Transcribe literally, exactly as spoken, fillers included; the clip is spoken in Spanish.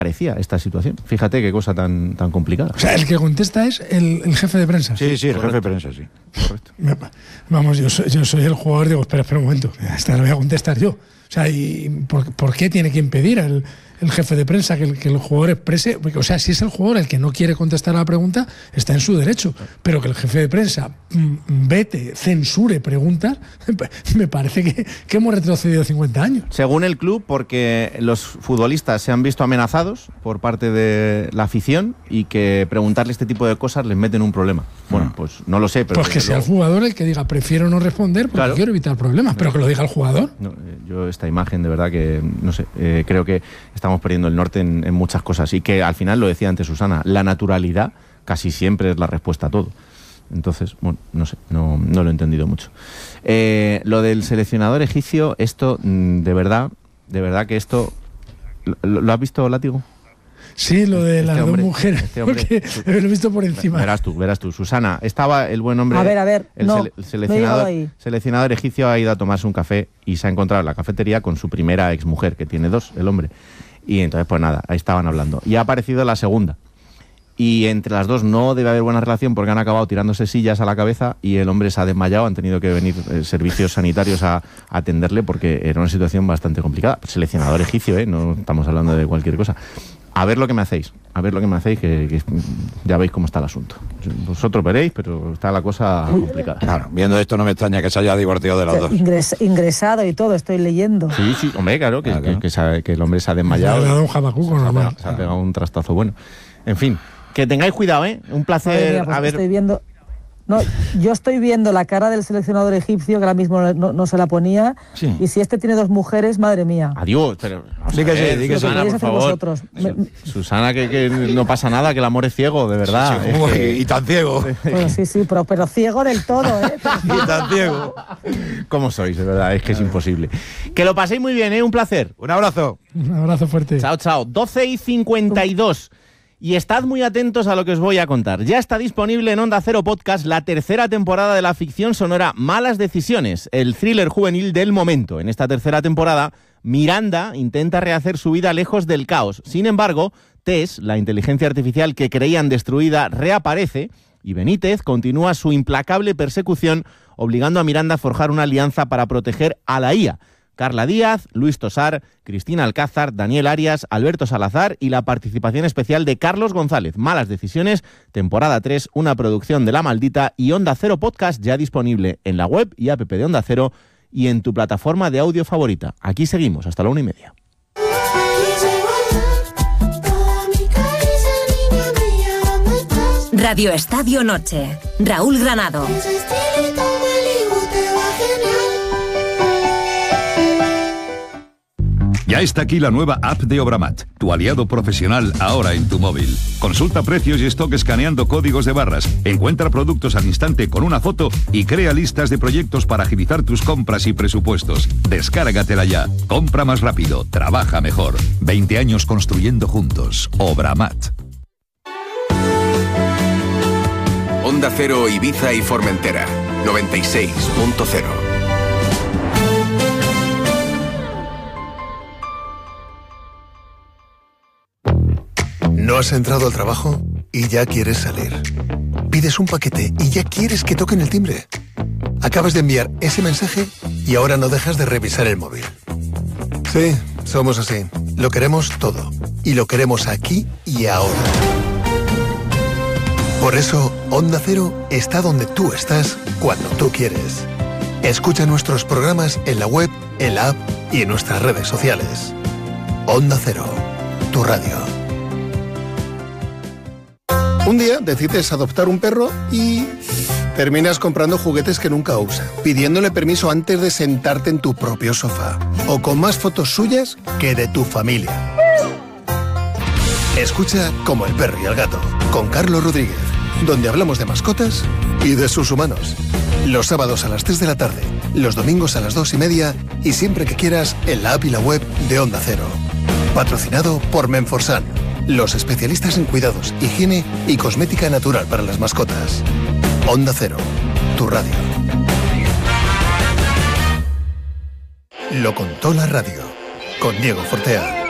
parecía esta situación. Fíjate qué cosa tan, tan complicada. O sea, el que contesta es el, el jefe de prensa. Sí, sí, el Correcto. jefe de prensa, sí. Correcto. Vamos, yo soy, yo soy el jugador, digo, espera, espera un momento, esta la voy a contestar yo. O sea, ¿y por, por qué tiene que impedir el, el jefe de prensa que el, que el jugador exprese? Porque, o sea, si es el jugador el que no quiere contestar a la pregunta, está en su derecho. Pero que el jefe de prensa mm, vete, censure preguntas, me parece que, que hemos retrocedido cincuenta años. Según el club, porque los futbolistas se han visto amenazados por parte de la afición y que preguntarle este tipo de cosas les meten un problema. Bueno, pues no lo sé, pero... Pues que sea el jugador el que diga, prefiero no responder porque Claro. quiero evitar problemas, pero que lo diga el jugador. No, eh, yo esta imagen de verdad que, no sé, eh, creo que estamos perdiendo el norte en, en muchas cosas y que al final, lo decía antes Susana, la naturalidad casi siempre es la respuesta a todo. Entonces, bueno, no sé, no, no lo he entendido mucho. Eh, lo del seleccionador egipcio, esto, mm, de verdad, de verdad que esto... ¿Lo, lo has visto, Látigo? Sí, lo de Este las hombre, dos mujeres, este hombre, porque su- lo he visto por encima. Verás tú, verás tú. Susana, estaba el buen hombre... A ver, a ver, el, no, sele- no he seleccionador, llegado ahí. seleccionador egipcio ha ido a tomarse un café y se ha encontrado en la cafetería con su primera exmujer, que tiene dos, el hombre. Y entonces, pues nada, ahí estaban hablando. Y ha aparecido la segunda. Y entre las dos no debe haber buena relación porque han acabado tirándose sillas a la cabeza y el hombre se ha desmayado. Han tenido que venir eh, servicios sanitarios a, a atenderle porque era una situación bastante complicada. Seleccionador egipcio, ¿eh? No estamos hablando de cualquier cosa. A ver lo que me hacéis, a ver lo que me hacéis, que, que ya veis cómo está el asunto. Vosotros veréis, pero está la cosa complicada. Claro, viendo esto no me extraña que se haya divorciado de las dos. Ingres, ingresado y todo, estoy leyendo. Sí, sí, hombre, claro, que, Claro. que, que, se- que el hombre se ha Le ha desmayado. dado un jamacuco se, ha normal. pegado, se ha pegado un trastazo bueno. En fin, que tengáis cuidado, ¿eh? Un Madre placer mía, pues haber... estoy viendo. No, yo estoy viendo la cara del seleccionador egipcio, que ahora mismo no, no se la ponía. Sí. Y si este tiene dos mujeres, madre mía. Adiós, pero... vamos Di a que sí, ver, di que sí. Susana, Lo que por queréis hacer favor. vosotros. Me- me- Susana, que, que no pasa nada, que el amor es ciego, de verdad. Sí, Es ¿cómo? que- y, y tan ciego. Bueno, sí, sí, pero, pero ciego del todo, ¿eh? Y tan ciego. ¿Cómo sois, de verdad? Es que es imposible. Que lo paséis muy bien, ¿eh? Un placer. Un abrazo. Un abrazo fuerte. Chao, chao. doce y cincuenta y dos. Y estad muy atentos a lo que os voy a contar. Ya está disponible en Onda Cero Podcast la tercera temporada de la ficción sonora Malas Decisiones, el thriller juvenil del momento. En esta tercera temporada, Miranda intenta rehacer su vida lejos del caos. Sin embargo, Tess, la inteligencia artificial que creían destruida, reaparece y Benítez continúa su implacable persecución, obligando a Miranda a forjar una alianza para proteger a la I A. Carla Díaz, Luis Tosar, Cristina Alcázar, Daniel Arias, Alberto Salazar y la participación especial de Carlos González. Malas Decisiones, temporada tres, una producción de La Maldita y Onda Cero Podcast, ya disponible en la web y app de Onda Cero y en tu plataforma de audio favorita. Aquí seguimos, hasta la una y media. Radio Estadio Noche. Raúl Granado. Ya está aquí la nueva app de Obramat, tu aliado profesional ahora en tu móvil. Consulta precios y stock escaneando códigos de barras, encuentra productos al instante con una foto y crea listas de proyectos para agilizar tus compras y presupuestos. Descárgatela ya. Compra más rápido, trabaja mejor. veinte años construyendo juntos. Obramat. Onda Cero Ibiza y Formentera, noventa y seis punto cero. ¿No has entrado al trabajo y ya quieres salir? Pides un paquete y ya quieres que toquen el timbre. Acabas de enviar ese mensaje y ahora no dejas de revisar el móvil. Sí, somos así. Lo queremos todo. Y lo queremos aquí y ahora. Por eso, Onda Cero está donde tú estás cuando tú quieres. Escucha nuestros programas en la web, en la app y en nuestras redes sociales. Onda Cero, tu radio. Un día decides adoptar un perro y terminas comprando juguetes que nunca usa, pidiéndole permiso antes de sentarte en tu propio sofá, o con más fotos suyas que de tu familia. Escucha Como el perro y el gato, con Carlos Rodríguez, donde hablamos de mascotas y de sus humanos. Los sábados a las tres de la tarde, los domingos a las dos y media y siempre que quieras en la app y la web de Onda Cero. Patrocinado por Menforsan, los especialistas en cuidados, higiene y cosmética natural para las mascotas. Onda Cero, tu radio. Lo contó la radio, con Diego Fortea.